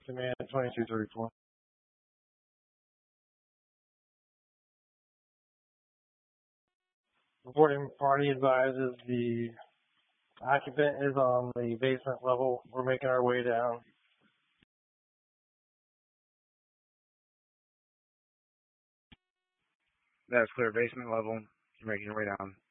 Command 2234. Reporting party advises the occupant is on the basement level. We're making our way down. That's clear. Basement level. You're making your way down.